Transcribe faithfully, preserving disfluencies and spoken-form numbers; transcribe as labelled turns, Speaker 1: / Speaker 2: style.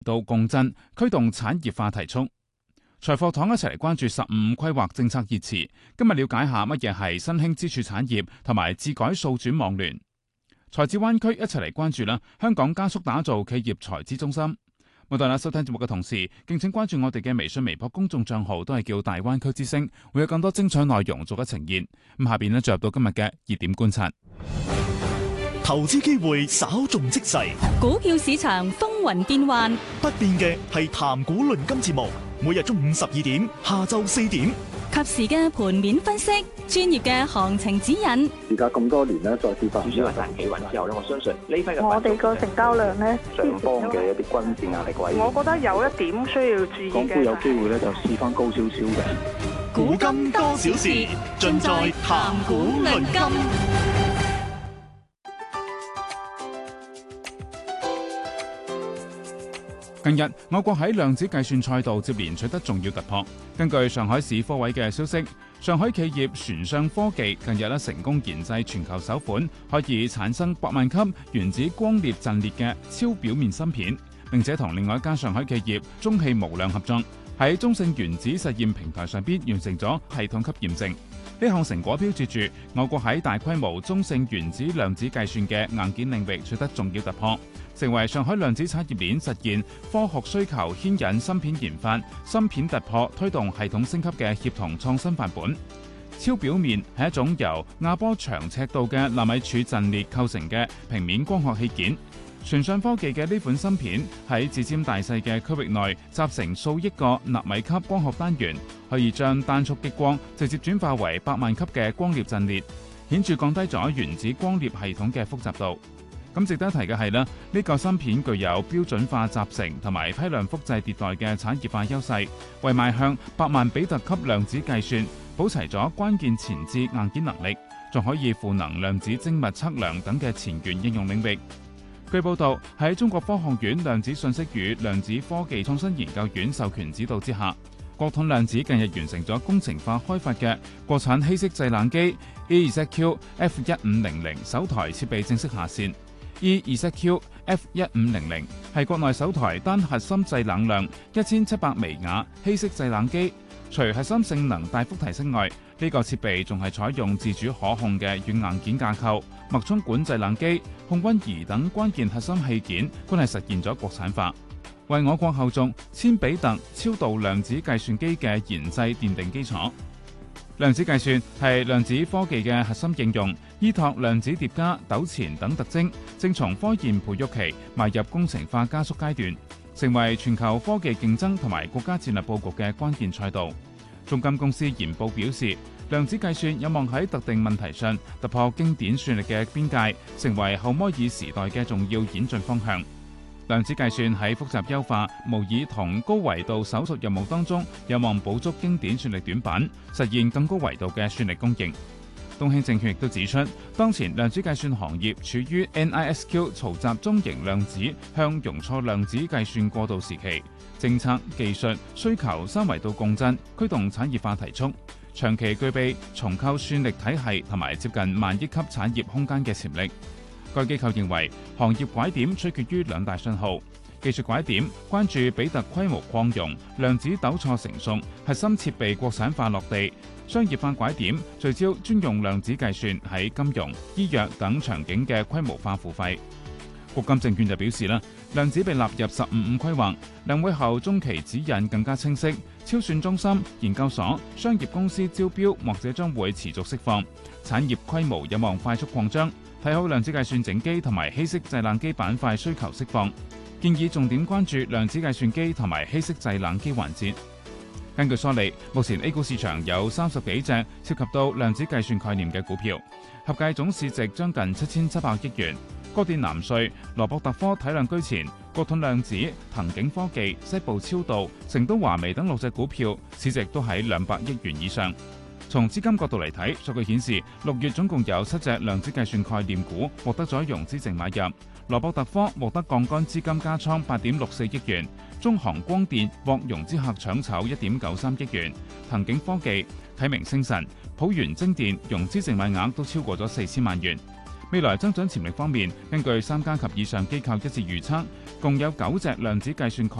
Speaker 1: 到共振，驅動產業化提速。財貨堂一齊嚟關注十五規劃政策熱詞，今日了解下乜嘢係新興支柱產業同埋智改數轉網聯。財智灣區一齊嚟關注啦，香港加速打造企業財資中心。冇錯啦，收聽節目嘅同時，敬請關注我哋嘅微信、微博公眾帳號，都係叫大灣區之聲，會有更多精彩內容做得呈現。咁下邊呢，進入到今日嘅熱點觀察。
Speaker 2: 投資機會稍縱即逝，
Speaker 3: 股票市場風雲變幻，
Speaker 2: 不變嘅係談股論金節目，每日中午十二點，下晝四點，
Speaker 3: 及時嘅盤面分析，專業嘅行情指引。
Speaker 4: 而家咁多年咧，再次發
Speaker 5: 主要係賺企穩之後咧，我相信呢批嘅
Speaker 6: 我哋個成交量咧，
Speaker 4: 上方嘅一啲均線壓力位，
Speaker 6: 我覺得有一點需要注意嘅。
Speaker 4: 港股有機會咧，就試翻高少少嘅。
Speaker 2: 股金多少事，盡在談股論金。
Speaker 1: 近日，我國喺量子計算賽道接連取得重要突破。根據上海市科委嘅消息，上海企業船上科技近日咧成功研製全球首款可以產生百萬級原子光裂陣裂嘅超表面芯片，並且同另外一家上海企業中汽無量合作，喺中性原子實驗平台上邊完成咗系統級驗證。呢項成果標誌住我國喺大規模中性原子量子計算嘅硬件領域取得重要突破，成為上海量子產業鏈實現科學需求牽引芯片研發、芯片突破推動系統升級嘅協同創新範本。超表面係一種由亞波長尺度嘅納米柱陣裂構成嘅平面光學器件。船上科技嘅呢款芯片喺指尖大細嘅區域內集成數億個納米級光學單元，可以將單束激光直接轉化為百萬級嘅光裂陣裂，顯著降低咗原子光裂系統嘅複雜度。咁值得一提嘅係啦，呢個芯片具有標準化集成同埋批量複製迭代嘅產業化優勢，為邁向百萬比特級量子計算補齊咗關鍵前置硬件能力，仲可以賦能量子精密測量等嘅前沿應用領域。據報道，喺中國科學院量子信息與量子科技創新研究院授權指導之下，國統量子近日完成咗工程化開發嘅國產稀釋製冷機 E Z Q F 一五零零首台設備正式下線。E Z Q F 一五零零係國內首台單核心製冷量一千七百微瓦稀釋製冷機，除核心性能大幅提升外，呢個設備仲係採用自主可控嘅軟硬件架構，脈衝管製冷機、控溫儀等關鍵核心器件均係實現咗國產化，為我國後續千比特超導量子計算機嘅研製奠定基礎。量子計算係量子科技嘅核心應用，依託量子疊加、糾纏等特徵，正從科研培育期邁入工程化加速階段，成為全球科技競爭同埋國家戰略佈局嘅關鍵賽道。中金公司研報表示，量子計算有望喺特定問題上突破經典算力嘅邊界，成為後摩爾時代嘅重要演進方向。量子計算喺複雜優化、模擬同高維度手術任務當中，有望補足經典算力短板，實現更高維度嘅算力供應。東興證券亦都指出，當前量子計算行業處於 N I S Q 嘈雜中型量子向容錯量子計算過渡時期，政策、技術、需求三維度共振，驅動產業化提速，長期具備重構算力體系同埋接近萬億級產業空間嘅潛力。該機構認為，行業拐點取決於兩大信號：技術拐點關注比特規模擴容、量子糾錯成熟、核心設備國產化落地；商業化拐點聚焦專用量子計算喺金融、醫藥等場景嘅規模化付費。國金證券就表示啦，量子被納入十五五規劃，兩會後中期指引更加清晰，超算中心、研究所、商業公司招標或者將會持續釋放，產業規模有望快速擴張。睇好量子計算整機同埋稀釋製冷機板塊需求釋放，建議重點關注量子計算機同埋稀釋製冷機環節。根據梳理，目前 A 股市場有三十幾隻涉及到量子計算概念嘅股票，合計總市值將近七千七百億元。歌電南瑞、羅博特科體量居前，國統量子、騰景科技、西部超導、成都華微等六隻股票市值都喺兩百億元以上。從資金角度嚟睇，數據顯示六月總共有七隻量子計算概念股獲得咗融資淨買入。羅博特科獲得槓桿資金加倉八點六四億元，中航光電獲融資客搶籌一點九三億元，騰景科技、啟明星辰、普元精電融資淨買額都超過咗四千萬元。 未來增長潛力方面，根據三家及以上機構一致預測，共有九隻量子計算概